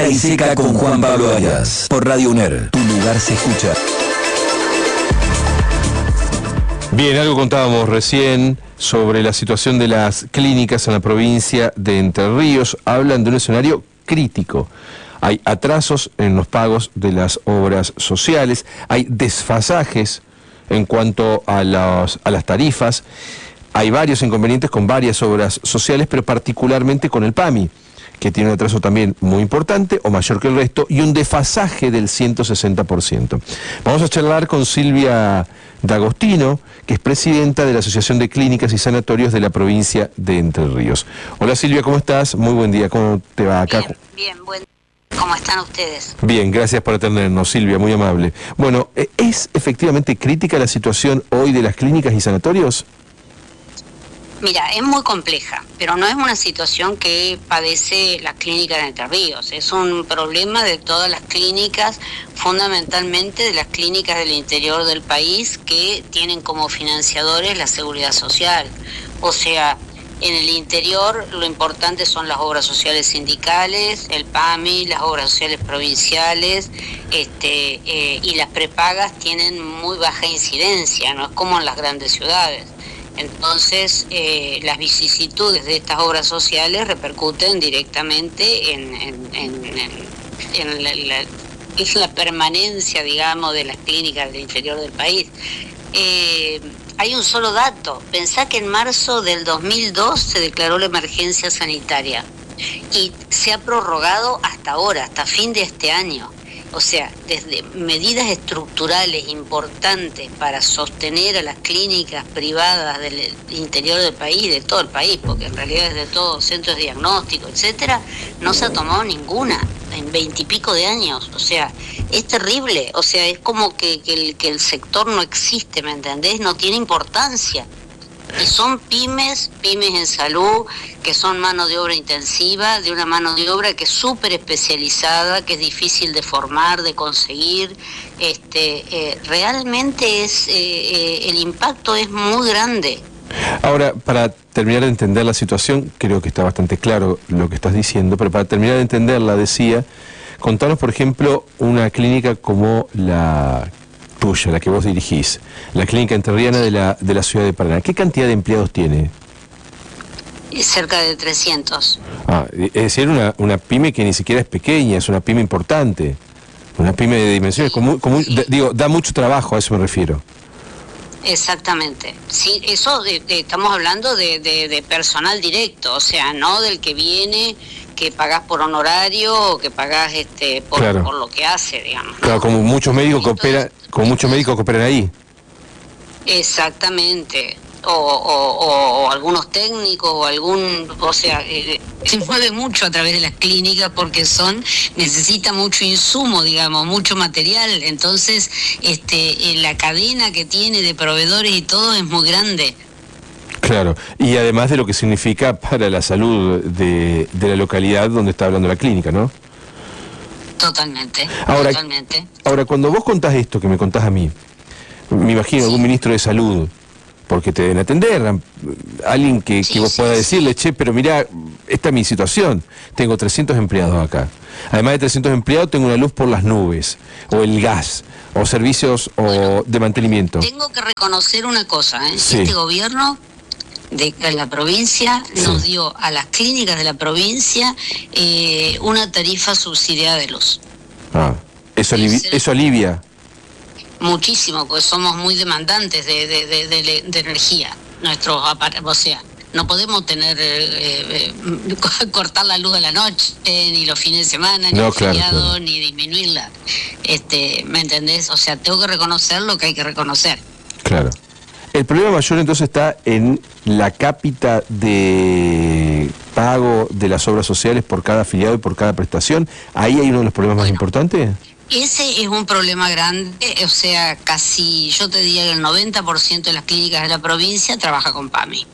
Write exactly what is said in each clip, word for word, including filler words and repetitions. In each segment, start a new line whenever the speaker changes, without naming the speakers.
Clara y Seca con Juan Pablo Arias. Por Radio UNER, tu lugar se escucha.
Bien, algo contábamos recién sobre la situación de las clínicas en la provincia de Entre Ríos. Hablan de un escenario crítico. Hay atrasos en los pagos de las obras sociales, hay desfasajes en cuanto a, los, a las tarifas, hay varios inconvenientes con varias obras sociales, pero particularmente con el PAMI, que tiene un atraso también muy importante o mayor que el resto, y un desfasaje del ciento sesenta por ciento. Vamos a charlar con Silvia D'Agostino, que es presidenta de la Asociación de Clínicas y Sanatorios de la provincia de Entre Ríos. Hola Silvia, ¿cómo estás? Muy buen día, ¿cómo te va acá?
Bien, bien, buen día. ¿Cómo están ustedes?
Bien, gracias por atendernos, Silvia, muy amable. Bueno, ¿es efectivamente crítica la situación hoy de las clínicas y sanatorios?
Mira, es muy compleja, pero no es una situación que padece las clínicas de Entre Ríos. Es un problema de todas las clínicas, fundamentalmente de las clínicas del interior del país que tienen como financiadores la seguridad social. O sea, en el interior lo importante son las obras sociales sindicales, el PAMI, las obras sociales provinciales, este, eh, y las prepagas tienen muy baja incidencia, no es como en las grandes ciudades. Entonces, eh, las vicisitudes de estas obras sociales repercuten directamente en, en, en, en, en, la, la, en la permanencia, digamos, de las clínicas del interior del país. Eh, hay un solo dato. Pensá que en marzo del dos mil dos se declaró la emergencia sanitaria y se ha prorrogado hasta ahora, hasta fin de este año. O sea, desde medidas estructurales importantes para sostener a las clínicas privadas del interior del país, de todo el país, porque en realidad es de todos centros de diagnóstico, etcétera, no se ha tomado ninguna en veintipico de años. O sea, es terrible. O sea, es como que, que, el, que el sector no existe, ¿me entendés? No tiene importancia. Y son pymes, pymes en salud, que son mano de obra intensiva, de una mano de obra que es súper especializada, que es difícil de formar, de conseguir. Este, eh, realmente es eh, eh, el impacto es muy grande.
Ahora, para terminar de entender la situación, creo que está bastante claro lo que estás diciendo, pero para terminar de entenderla, decía, contanos, por ejemplo, una clínica como la tuya, la que vos dirigís, la clínica entrerriana de la, de la ciudad de Paraná. ¿Qué cantidad de empleados tiene?
Cerca de trescientos.
Ah, es decir, una, una pyme que ni siquiera es pequeña, es una pyme importante. Una pyme de dimensiones, sí, como, como, sí. Digo, da mucho trabajo, a eso me refiero.
Exactamente. Sí, eso de, de, estamos hablando de, de, de personal directo, o sea, no del que viene, que pagás por honorario o que pagás este, por, claro, por lo que hace, digamos.
Claro, como muchos médicos que operan, como muchos médicos que operan ahí.
Exactamente. O, o, o, o algunos técnicos o algún, o sea, eh, se mueve mucho a través de las clínicas porque son, necesita mucho insumo, digamos, mucho material. Entonces, este, la cadena que tiene de proveedores y todo es muy grande.
Claro, y además de lo que significa para la salud de, de la localidad donde está hablando la clínica, ¿no?
Totalmente,
ahora,
totalmente.
Ahora, cuando vos contás esto que me contás a mí, me imagino, sí, algún ministro de salud, porque te deben atender, alguien que, sí, que vos sí, puedas decirle, sí, che, pero mirá, esta es mi situación, tengo trescientos empleados acá, además de trescientos empleados tengo una luz por las nubes, o el gas, o servicios bueno, o de mantenimiento.
Tengo que reconocer una cosa, ¿eh? Sí. Este gobierno de la provincia sí. nos dio a las clínicas de la provincia eh, una tarifa subsidiada de luz.
Ah, eso, alivi eso alivia.
Muchísimo, pues somos muy demandantes de, de, de, de, de energía, nuestros aparatos, o sea, no podemos tener, eh, eh, cortar la luz de la noche, eh, ni los fines de semana, ni no, los claro, feriados, claro, ni disminuirla, este, ¿me entendés? O sea, tengo que reconocer lo que hay que reconocer.
Claro. El problema mayor entonces está en la cápita de pago de las obras sociales por cada afiliado y por cada prestación. ¿Ahí hay uno de los problemas bueno, más importantes?
Ese es un problema grande, o sea, casi, yo te diría que el noventa por ciento de las clínicas de la provincia trabaja con PAMI.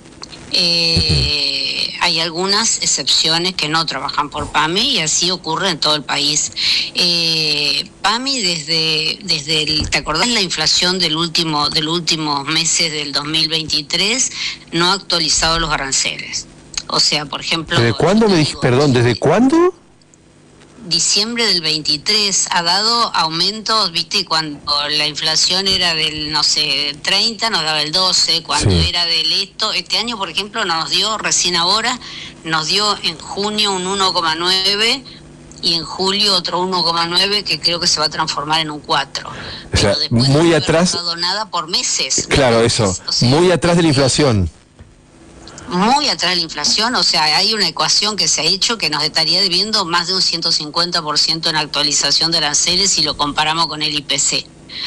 Eh, hay algunas excepciones que no trabajan por PAMI y así ocurre en todo el país. Eh, PAMI desde, desde el, ¿te acordás la inflación del último, del últimos meses del dos mil veintitrés? No ha actualizado los aranceles. O sea, por ejemplo...
¿Desde cuándo me dijiste, perdón, desde cuándo?
diciembre del veintitrés ha dado aumentos, viste, cuando la inflación era del, no sé, treinta, nos daba el doce, cuando
Sí.
era del esto, este año, por ejemplo, nos dio, recién ahora, nos dio en junio un uno coma nueve y en julio otro uno coma nueve que creo que se va a transformar en un cuatro.
O sea,
Pero después
muy
de no haber
atrás-
bajado nada por meses.
Claro,
meses,
eso,
o sea,
muy atrás de la inflación.
muy atrás de la inflación, o sea, hay una ecuación que se ha hecho que nos estaría debiendo más de un ciento cincuenta por ciento en actualización de aranceles si lo comparamos con el I P C.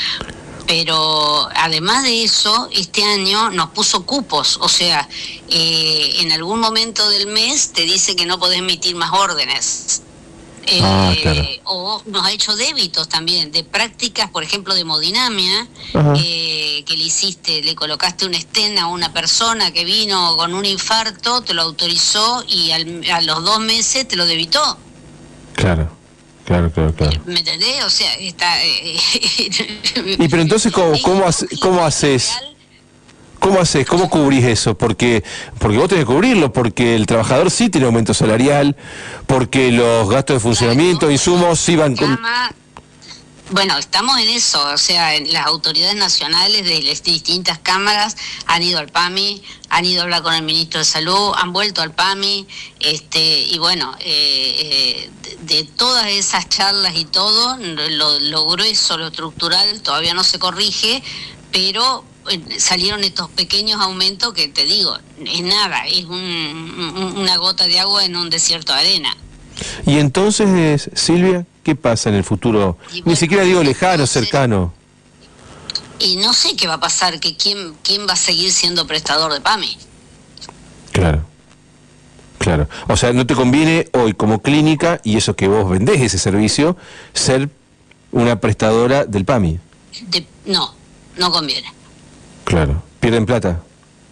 Pero además de eso, este año nos puso cupos, o sea, eh, en algún momento del mes te dice que no podés emitir más órdenes. Eh,
Ah, claro.
O nos ha hecho débitos también de prácticas, por ejemplo, de hemodinamia,
Ajá.
eh, que le hiciste, le colocaste un stent a una persona que vino con un infarto, te lo autorizó y al- a los dos meses te lo debitó.
Claro, claro, claro, claro.
¿Me entendés? O sea, está... eh,
Y pero entonces, ¿cómo, cómo, hace- cómo haces? ¿Cómo haces? ¿Cómo cubrís eso? Porque porque vos tenés que cubrirlo, porque el trabajador sí tiene aumento salarial, porque los gastos de funcionamiento, insumos sí van con...
Llama- Bueno, estamos en eso, o sea, en las autoridades nacionales de las distintas cámaras han ido al P A M I, han ido a hablar con el ministro de Salud, han vuelto al P A M I, este, y bueno, eh, eh, de, de todas esas charlas y todo, lo, lo grueso, lo estructural todavía no se corrige, pero eh, salieron estos pequeños aumentos que te digo, es nada, es un, un- una gota de agua en un desierto de arena.
Y entonces, Silvia, ¿qué pasa en el futuro?
Y
Ni
bueno,
siquiera digo lejano,
entonces-
cercano.
Y no sé qué va a pasar, que quién, quién va a seguir siendo prestador de P A M I.
Claro, claro. O sea, no te conviene hoy como clínica, y eso que vos vendés ese servicio, ser una prestadora del P A M I.
De- no, no conviene.
Claro. ¿Pierden plata?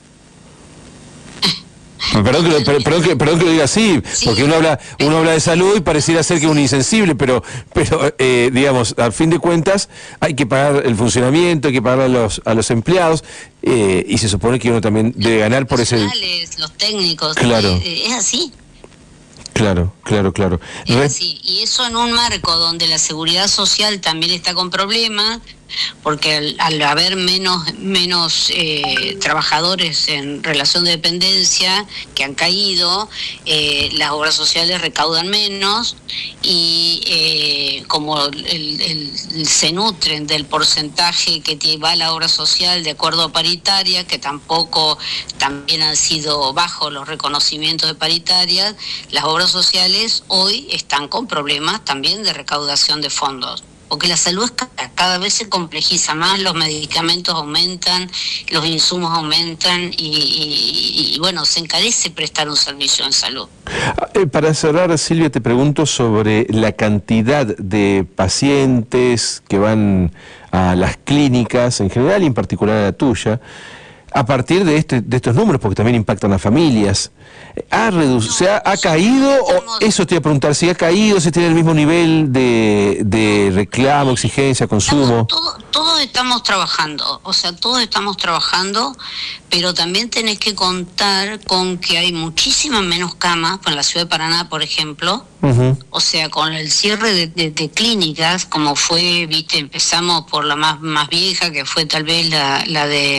Perdón que, lo, per- perdón, que, perdón que lo diga así,
Sí.
porque uno habla uno habla de salud y pareciera ser que es un insensible, pero pero eh, digamos, al fin de cuentas hay que pagar el funcionamiento, hay que pagar a los a los empleados, eh, y se supone que uno también debe ganar por ese...
Profesionales, los técnicos,
Claro.
eh, eh, es así.
Claro, claro, claro.
Es
Re-
así. Y eso en un marco donde la seguridad social también está con problemas, porque al, al haber menos menos eh, trabajadores en relación de dependencia que han caído, eh, las obras sociales recaudan menos y eh, como el, el- se nutren del porcentaje que te- va a la obra social de acuerdo a paritaria, que tampoco también han sido bajos los reconocimientos de paritarias, las obras sociales hoy están con problemas también de recaudación de fondos. Porque la salud es cara, cada vez se complejiza más, los medicamentos aumentan, los insumos aumentan y, y- y, bueno, se encarece prestar un servicio en salud.
Eh, Para cerrar, Silvia, te pregunto sobre la cantidad de pacientes que van a las clínicas en general y en particular a la tuya, a partir de, este, de estos números, porque también impactan a familias. ¿Ha, redu-
No,
se ha, ha
nosotros
caído?
estamos-
O eso te iba a preguntar, si ha caído, si tiene el mismo nivel de, de reclamo, exigencia, consumo.
Estamos, todo- todos estamos trabajando, o sea, todos estamos trabajando, pero también tenés que contar con que hay muchísimas menos camas, en la ciudad de Paraná, por ejemplo,
Ujú.
o sea, con el cierre de, de- de clínicas, como fue, viste, empezamos por la más, más vieja, que fue tal vez la, la de